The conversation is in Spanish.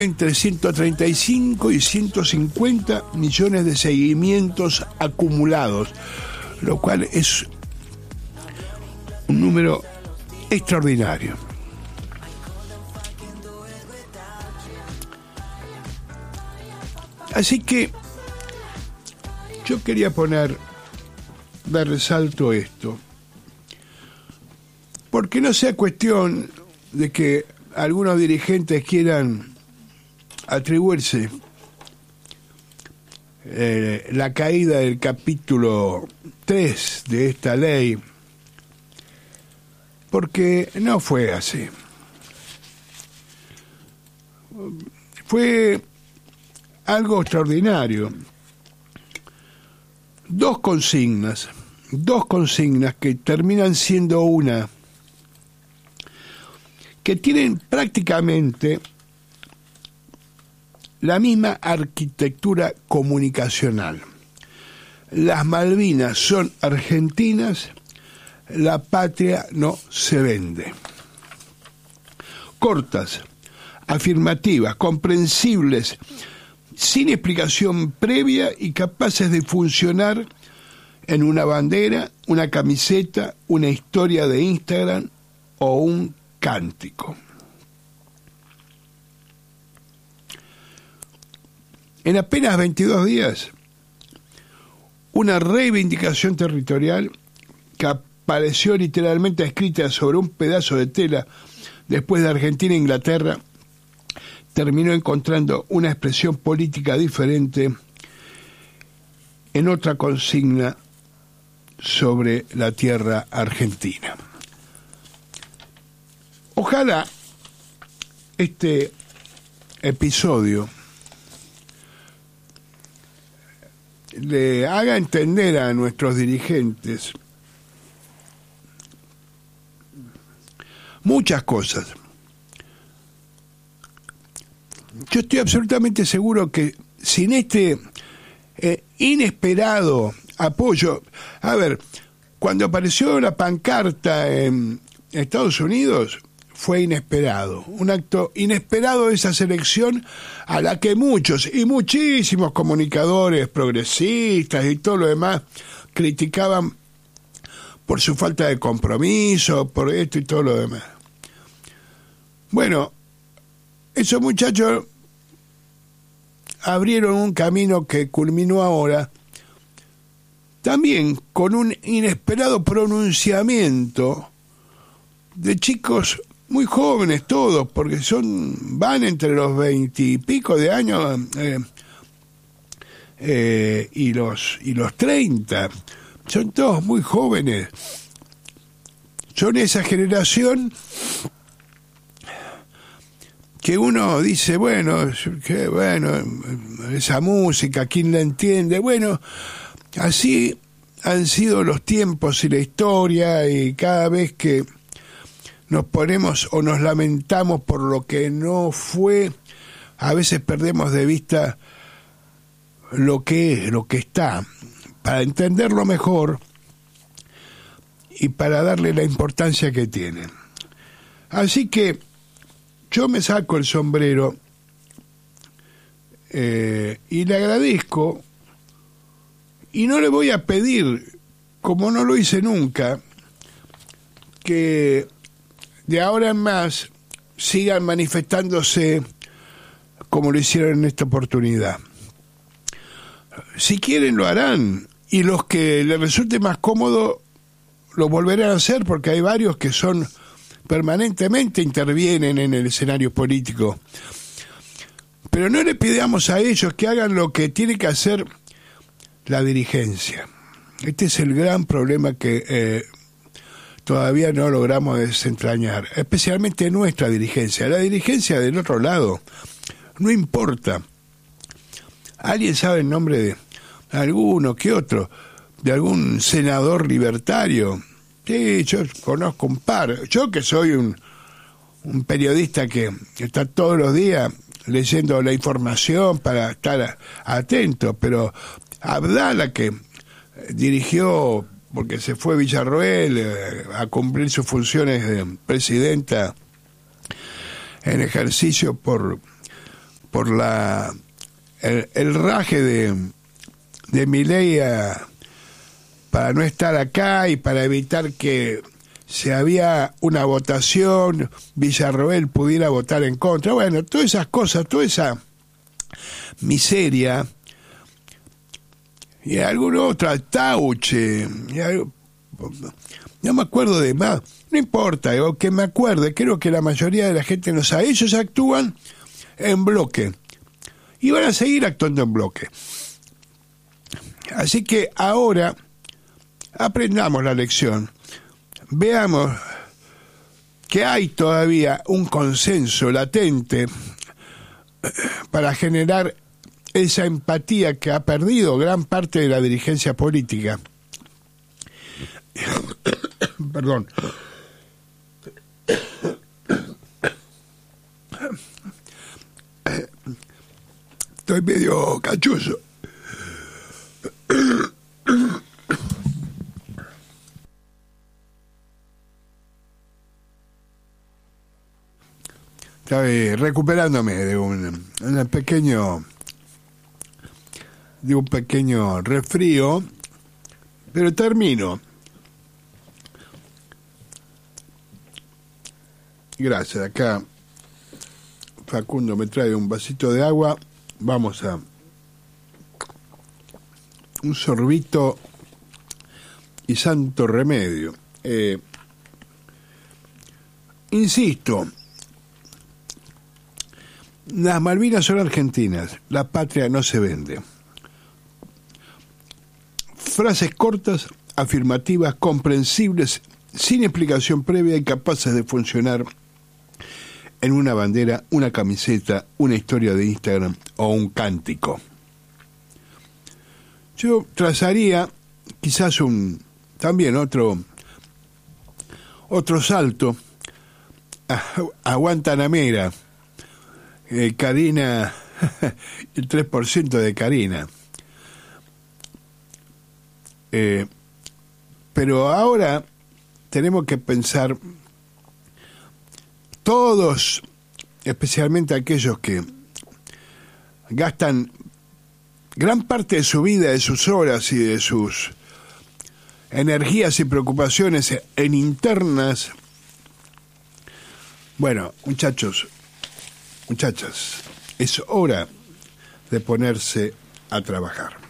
entre 135 y 150 millones de seguimientos acumulados, lo cual es un número extraordinario. Así que yo quería poner de resalto esto, porque no sea cuestión de que algunos dirigentes quieran atribuirse la caída del capítulo 3 de esta ley, porque no fue así. Fue algo extraordinario. Dos consignas que terminan siendo una, que tienen prácticamente la misma arquitectura comunicacional. Las Malvinas son argentinas, la patria no se vende. Cortas, afirmativas, comprensibles, sin explicación previa y capaces de funcionar en una bandera, una camiseta, una historia de Instagram o un cántico. En apenas 22 días, una reivindicación territorial que apareció literalmente escrita sobre un pedazo de tela después de Argentina e Inglaterra, terminó encontrando una expresión política diferente en otra consigna sobre la tierra argentina. Ojalá este episodio le haga entender a nuestros dirigentes muchas cosas. Yo estoy absolutamente seguro que sin este inesperado apoyo, a ver, cuando apareció la pancarta en Estados Unidos, fue inesperado, un acto inesperado de esa selección a la que muchos y muchísimos comunicadores progresistas y todo lo demás criticaban por su falta de compromiso, por esto y todo lo demás. Bueno, esos muchachos abrieron un camino que culminó ahora también con un inesperado pronunciamiento de chicos muy jóvenes todos, porque van entre los 20 y pico de años y los 30, son todos muy jóvenes, son esa generación que uno dice, bueno, esa música, ¿quién la entiende? Bueno, así han sido los tiempos y la historia, y cada vez que nos ponemos o nos lamentamos por lo que no fue, a veces perdemos de vista lo que es, lo que está, para entenderlo mejor y para darle la importancia que tiene. Así que yo me saco el sombrero y le agradezco, y no le voy a pedir, como no lo hice nunca, que de ahora en más sigan manifestándose como lo hicieron en esta oportunidad. Si quieren lo harán, y los que les resulte más cómodo lo volverán a hacer, porque hay varios que son permanentemente intervienen en el escenario político. Pero no le pidamos a ellos que hagan lo que tiene que hacer la dirigencia. Este es el gran problema que todavía no logramos desentrañar, especialmente nuestra dirigencia. La dirigencia del otro lado, no importa. ¿Alguien sabe el nombre de alguno que otro? ¿De algún senador libertario? Sí, yo conozco un par. Yo que soy un periodista que está todos los días leyendo la información para estar atento, pero Abdala, que dirigió, porque se fue Villarroel a cumplir sus funciones de presidenta en ejercicio por por el raje de Milei para no estar acá y para evitar que si había una votación Villarroel pudiera votar en contra. Bueno, todas esas cosas, toda esa miseria y alguna otra, Tauche, no me acuerdo de más, no importa, o que me acuerde, creo que la mayoría de la gente no sabe, ellos actúan en bloque y van a seguir actuando en bloque. Así que ahora aprendamos la lección, veamos que hay todavía un consenso latente para generar esa empatía que ha perdido gran parte de la dirigencia política. Perdón. Estoy medio cachuzo. Estoy recuperándome de un pequeño resfrío, pero termino. Gracias. Acá Facundo me trae un vasito de agua. Vamos a un sorbito y santo remedio. Insisto, las Malvinas son argentinas, la patria no se vende. Frases cortas, afirmativas, comprensibles, sin explicación previa y capaces de funcionar en una bandera, una camiseta, una historia de Instagram o un cántico. Yo trazaría quizás también otro salto a Guantanamera. Karina, el 3% de Karina. Pero ahora tenemos que pensar todos, especialmente aquellos que gastan gran parte de su vida, de sus horas y de sus energías y preocupaciones en internas. Bueno, muchachas, es hora de ponerse a trabajar.